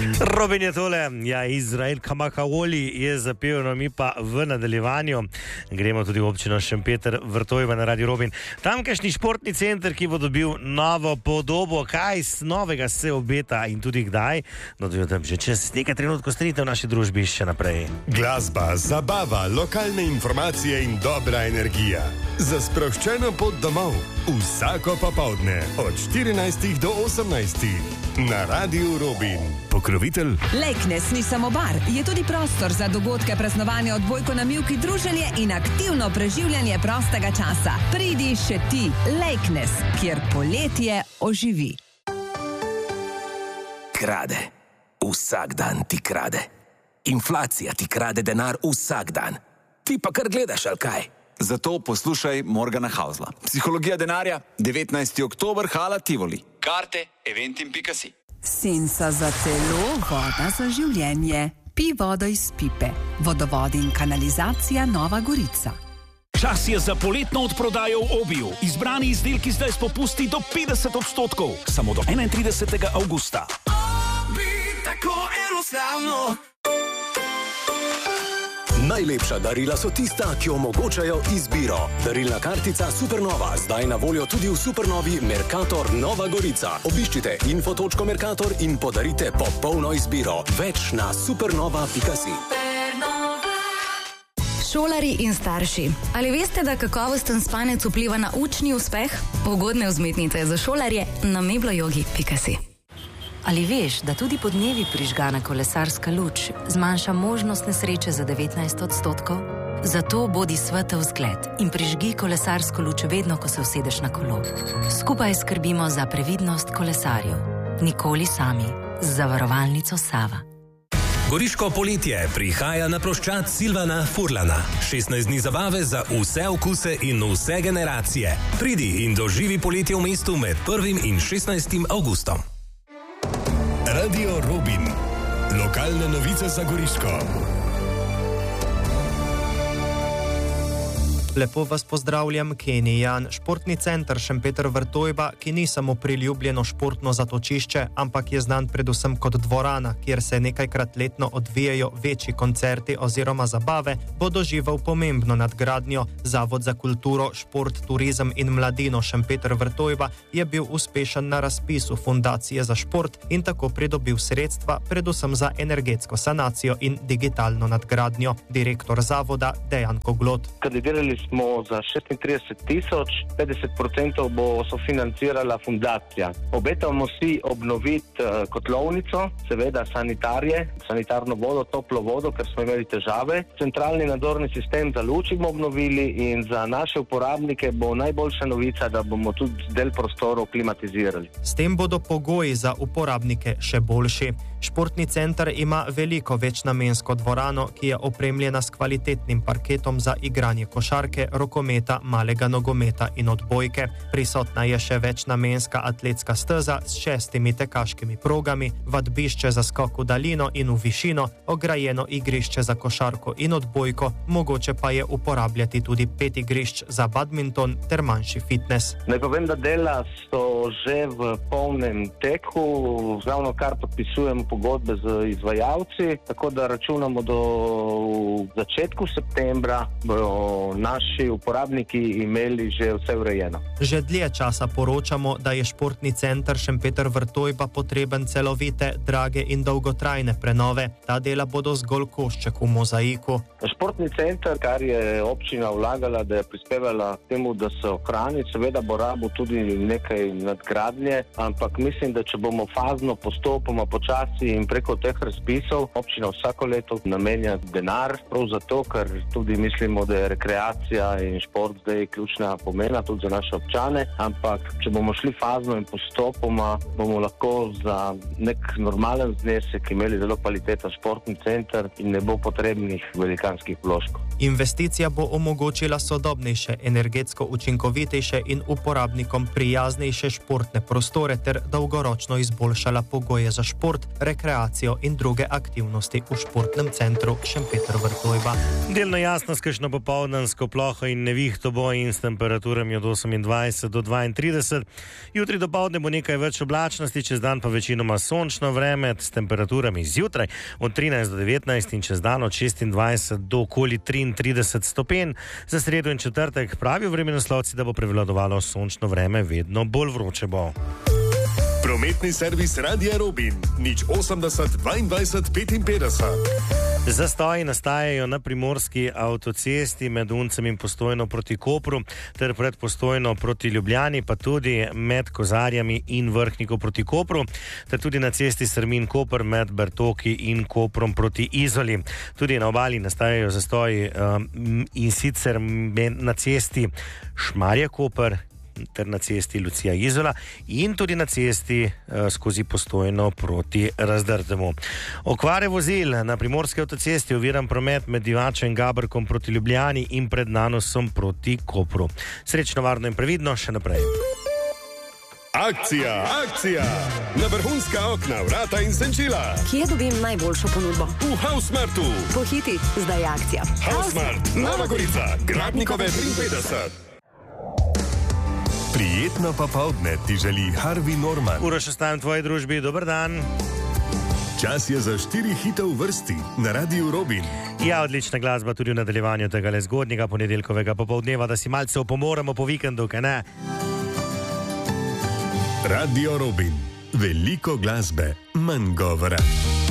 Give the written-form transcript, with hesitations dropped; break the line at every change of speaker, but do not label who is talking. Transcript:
Robin je tole, ja, Izrael Kamakavoli je zapel, no mi pa v nadaljevanju gremo tudi v občino Šempeter Vrtojba na Radio Robin. Tamkajšnji športni center, ki bo dobil novo podobo, kaj novega se obeta in tudi kdaj, no da že čez nekaj trenutkov stanite v naši družbi še naprej.
Glasba, zabava, lokalne informacije in dobra energija. Za sproščeno pot domov. Vsako popoldne od 14 do 18 na Radio Robin. Pokrovitelj
Lejknes ni samo bar, je tudi prostor za dogodke, praznovanja, odbojko na mivki, druženje in aktivno preživljanje prostega časa. Pridi še ti, Lejknes, kjer poletje oživi.
Krade. Vsak dan ti krade. Inflacija ti krade denar vsak dan. Ti pa kar gledaš, ali kaj?
Zato poslušaj Morgana Hausla. Psihologija denarja, 19. oktober, Hala Tivoli. Karte eventim.si.
Senca za telo, voda za življenje. Pi vodo iz pipe. Vodovod in kanalizacija Nova Gorica.
Čas je za poletno odprodajo v Obiju. Izbrani izdelki zdaj s popusti do 50%. Samo do 31. avgusta.
Obi, tako enostavno.
Najlepša darila so tista, ki omogočajo izbiro. Darilna kartica Supernova, zdaj na voljo tudi v Supernovi Mercator Nova Gorica. Obiščite info.točko Mercator in podarite popolno izbiro. Več na supernova.si.
Šolari in starši. Ali veste, da kakovosten spanec vpliva na učni uspeh? Ugodne vzmetnice za šolarje na mebloyogi.si. Ali veš, da tudi podnevi prižgana kolesarska luč zmanjša možnost nesreče za 19%? Zato bodi svetel zgled in prižgi kolesarsko luč vedno, ko se usedeš na kolo. Skupaj skrbimo za previdnost kolesarjev. Nikoli sami. Z zavarovalnico Sava.
Goriško poletje prihaja na ploščad Silvana Furlana. 16 dni zabave za vse okuse in vse generacije. Pridi in doživi poletje v mestu med 1. in 16. avgustom.
Radio Robin. Lokalne novice za Goriško.
Lepo vas pozdravljam, Kenny Jan. Športni center Šempeter Vrtojba, ki ni samo priljubljeno športno zatočišče, ampak je znan predvsem kot dvorana, kjer se nekajkrat letno odvijajo večji koncerti oziroma zabave, bo doživel pomembno nadgradnjo. Zavod za kulturo, šport, turizem in mladino Šempeter Vrtojba je bil uspešen na razpisu Fundacije za šport in tako pridobil sredstva predvsem za energetsko sanacijo in digitalno nadgradnjo. Direktor zavoda Dejan Koglot.
Kandidirali smo za 36 000, 50% bo sofinancirala fundacija. Obetamo si obnoviti kotlovnico, seveda sanitarno vodo, toplo vodo, ker smo imeli težave. Centralni nadzorni sistem za luč bomo obnovili in za naše uporabnike bo najboljša novica, da bomo tudi del prostorov klimatizirali.
S tem bodo pogoji za uporabnike še boljši. Športni center ima veliko večnamensko dvorano, ki je opremljena s kvalitetnim parketom za igranje košarke, rokometa, malega nogometa in odbojke. Prisotna je še večnamenska atletska steza s 6 tekaškimi progami, vadbišče za skok v daljino in v višino, ograjeno igrišče za košarko in odbojko, mogoče pa je uporabljati tudi 5 igrišč za badminton ter manjši fitness.
Naj povem, da dela so že v polnem teku, ravno kar podpisujemo pogodbe z izvajalci, tako da računamo do začetku septembra bodo naši uporabniki imeli že vse urejeno.
Že dlje časa poročamo, da je športni center Šempeter Vrtojba potreben celovite, drage in dolgotrajne prenove. Ta dela bodo zgolj košček v mozaiku.
Športni center, kar je občina vlagala, da je prispevala k temu, da se ohrani, seveda bo rabo tudi nekaj nadgradnje, ampak mislim, da če bomo fazno, postopoma, počasi in preko teh razpisov, občina vsako leto namenja denar, prav zato, ker tudi mislimo, da je rekreacija in šport zdaj ključna pomena tudi za naše občane, ampak če bomo šli fazno in postopoma, bomo lahko za nek normalen znesek imeli zelo kvaliteten športni center in ne bo potrebnih velikanskih vložkov.
Investicija bo omogočila sodobnejše, energetsko učinkovitejše in uporabnikom prijaznejše športne prostore ter dolgoročno izboljšala pogoje za šport, rekreacijo in druge aktivnosti v športnem centru Šempeter Vrtojba.
Delno jasno, s kakšno popoldansko ploho in nevihto bo in s temperaturami od 28 do 32. Jutri dopoldne bo nekaj več oblačnosti, čez dan pa večinoma sončno vreme s temperaturami zjutraj od 13 do 19 in čez dan od 26 do okoli 33 stopenj. Za sredo in četrtek pravijo vremenoslovci, da bo prevladovalo sončno vreme, vedno bolj vroče bo.
Prometni servis Radia Robin, 080 22 55.
Zastoji nastajajo na primorski avtocesti med Uncem in Postojno proti Kopru ter pred Postojno proti Ljubljani, pa tudi med Kozarjami in Vrhniko proti Kopru, ter tudi na cesti Strmin-Koper med Bertoki in Koprom proti Izoli. Tudi na obali nastajajo zastoji in sicer na cesti Šmarje-Koper ter na cesti Lucija-Izola in tudi na cesti skozi Postojno proti Razdrtemu. Okvare vozil na primorski avtocesti oviran promet med Divačem in Gabrkom proti Ljubljani in pred Nanosom proti Kopru. Srečno, varno in previdno še naprej.
Akcija, akcija! Na vrhunska okna, vrata in senčila.
Kje dobim najboljšo ponudbo?
V Hausmartu.
Pohiti, zdaj je akcija.
Hausmart, Nova Gorica, Gradnikove 53. Prijetno popoldne ti želi Harvey Norman.
Uroš, ostajam v tvoji družbi, dober dan.
Čas je za 4 hite v vrsti na Radiu Robin.
Ja, odlična glasba tudi v nadaljevanju tega zgodnjega ponedeljkovega popoldneva, da si malce opomoremo po vikendu, kaj ne?
Radio Robin. Veliko glasbe, manj govora.